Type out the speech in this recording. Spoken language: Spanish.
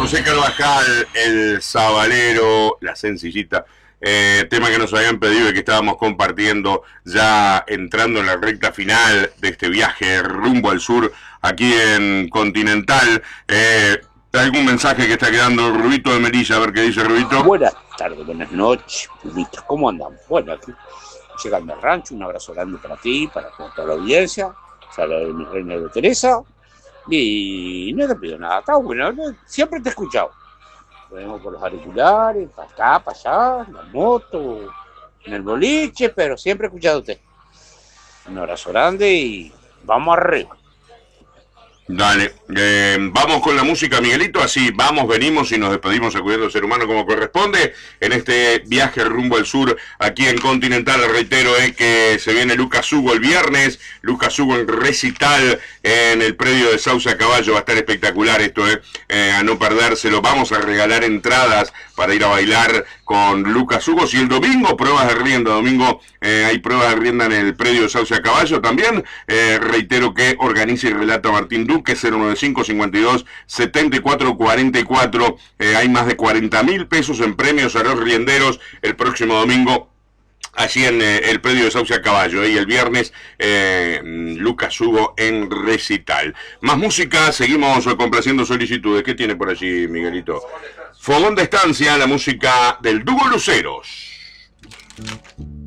José Carvajal, el Sabalero, la sencillita, tema que nos habían pedido y que estábamos compartiendo ya entrando en la recta final de este viaje rumbo al sur aquí en Continental. ¿Algún mensaje que está quedando Rubito de Melilla? A ver qué dice Rubito. Buenas tardes, buenas noches, Pulito. ¿Cómo andamos? Bueno, aquí llegando al rancho, un abrazo grande para ti, para toda la audiencia. Saludos de mi reina de Teresa. Y no te pido nada, está bueno, ¿no? Siempre te he escuchado. Venimos por los auriculares, para acá, para allá, en la moto, en el boliche, pero siempre he escuchado a usted. Un abrazo grande y vamos arriba. Dale, vamos con la música, Miguelito, así vamos, venimos y nos despedimos acudiendo al ser humano como corresponde en este viaje rumbo al sur aquí en Continental. Reitero que se viene Lucas Hugo el viernes, Lucas Hugo en recital en el predio de Sauce a Caballo, va a estar espectacular esto, a no perdérselo. Vamos a regalar entradas para ir a bailar con Lucas Hugo. Y el domingo pruebas de rienda, domingo hay pruebas de rienda en el predio de Sauce a Caballo también. Reitero que organiza y relata Martín Duque, 095-52-74-44. Hay más de 40.000 pesos en premios a los rienderos el próximo domingo allí en el predio de Sauce a Caballo, y el viernes Lucas Hugo en recital. Más música, seguimos complaciendo solicitudes. ¿Qué tiene por allí, Miguelito? Fogón de Estancia, la música del Dúo Luceros.